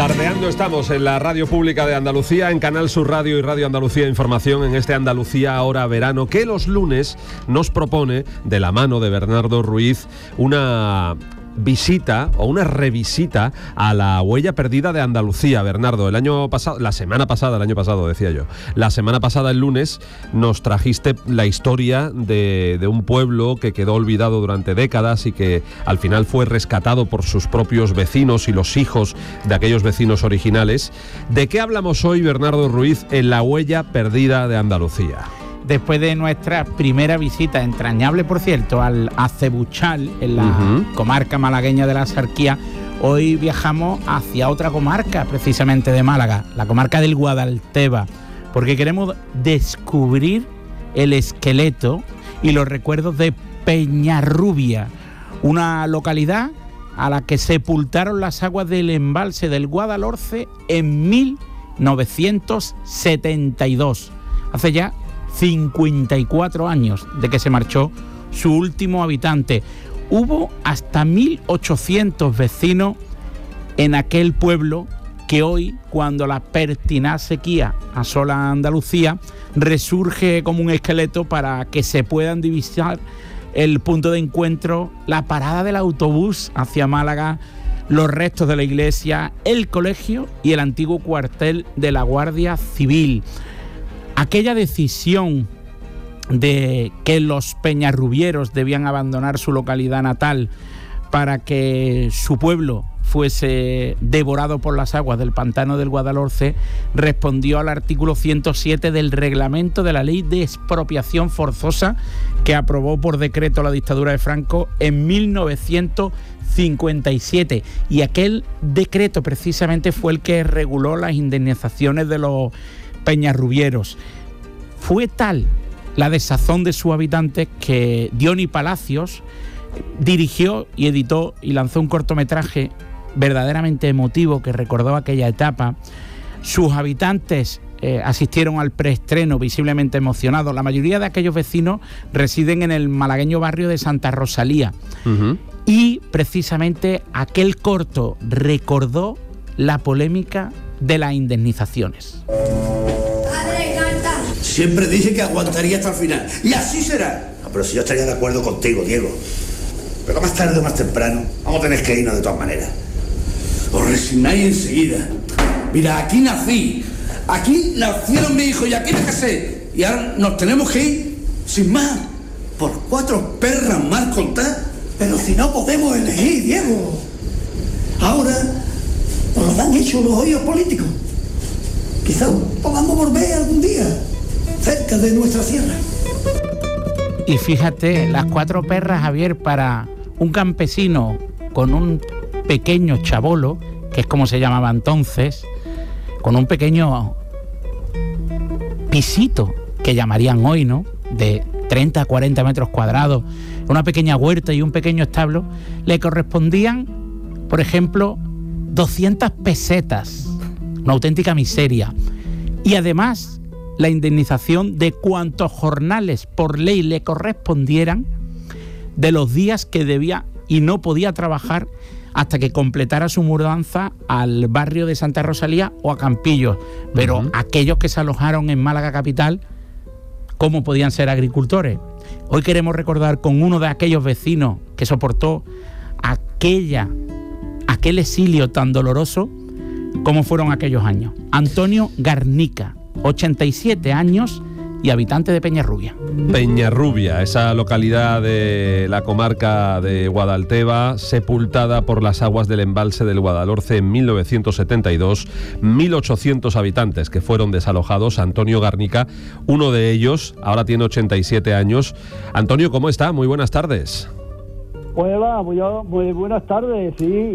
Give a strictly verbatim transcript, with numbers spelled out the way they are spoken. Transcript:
Tardeando estamos en la Radio Pública de Andalucía, en Canal Sur Radio y Radio Andalucía Información, en este Andalucía Ahora Verano, que los lunes nos propone, de la mano de Bernardo Ruiz, una visita o una revisita a la huella perdida de Andalucía. Bernardo, el año pasado, la semana pasada, el año pasado decía yo, la semana pasada, el lunes, nos trajiste la historia de, de un pueblo que quedó olvidado durante décadas y que al final fue rescatado por sus propios vecinos y los hijos de aquellos vecinos originales. ¿De qué hablamos hoy, Bernardo Ruiz, en la huella perdida de Andalucía? Después de nuestra primera visita, entrañable por cierto, al Acebuchal, en la uh-huh. comarca malagueña de la Axarquía, hoy viajamos hacia otra comarca, precisamente de Málaga, la comarca del Guadalteba, porque queremos descubrir el esqueleto y los recuerdos de Peñarrubia, una localidad a la que sepultaron las aguas del embalse del Guadalhorce en mil novecientos setenta y dos, hace ya cincuenta y cuatro años de que se marchó su último habitante. Hubo hasta mil ochocientos vecinos en aquel pueblo que hoy, cuando la pertinaz sequía asola Andalucía, resurge como un esqueleto para que se puedan divisar el punto de encuentro, la parada del autobús hacia Málaga, los restos de la iglesia, el colegio y el antiguo cuartel de la Guardia Civil. Aquella decisión de que los peñarrubieros debían abandonar su localidad natal para que su pueblo fuese devorado por las aguas del pantano del Guadalhorce respondió al artículo ciento siete del reglamento de la Ley de Expropiación Forzosa que aprobó por decreto la dictadura de Franco en mil novecientos cincuenta y siete, y aquel decreto precisamente fue el que reguló las indemnizaciones de los peñarrubieros. Fue tal la desazón de sus habitantes que Diony Palacios dirigió y editó y lanzó un cortometraje verdaderamente emotivo que recordó aquella etapa. Sus habitantes eh, asistieron al preestreno visiblemente emocionados. La mayoría de aquellos vecinos residen en el malagueño barrio de Santa Rosalía. Uh-huh. Y precisamente aquel corto recordó la polémica de las indemnizaciones. Siempre dije que aguantaría hasta el final, y así será. No, pero si yo estaría de acuerdo contigo, Diego. Pero más tarde o más temprano vamos a tener que irnos de todas maneras. Os resignáis enseguida. Mira, aquí nací, aquí nacieron mis hijos y aquí me casé. Y ahora nos tenemos que ir, sin más, por cuatro perras mal contadas. Pero si no podemos elegir, Diego. Ahora nos lo han hecho los hoyos políticos. Quizás podamos volver algún día cerca de nuestra sierra. Y fíjate, las cuatro perras, Javier, para un campesino con un pequeño chabolo, que es como se llamaba entonces, con un pequeño pisito, que llamarían hoy, ¿no?, de treinta a cuarenta metros cuadrados, una pequeña huerta y un pequeño establo, le correspondían, por ejemplo, doscientas pesetas, una auténtica miseria. Y además, la indemnización de cuantos jornales por ley le correspondieran de los días que debía y no podía trabajar hasta que completara su mudanza al barrio de Santa Rosalía o a Campillos. Pero uh-huh. aquellos que se alojaron en Málaga capital, ¿cómo podían ser agricultores? Hoy queremos recordar con uno de aquellos vecinos que soportó aquella, aquel exilio tan doloroso, cómo fueron aquellos años. Antonio Garnica, ochenta y siete años y habitante de Peñarrubia. Peñarrubia, esa localidad de la comarca de Guadalteba, sepultada por las aguas del embalse del Guadalhorce en mil novecientos setenta y dos, mil ochocientos habitantes que fueron desalojados. Antonio Garnica, uno de ellos, ahora tiene ochenta y siete años. Antonio, ¿cómo está? Muy buenas tardes. Pues va, muy, muy buenas tardes, sí,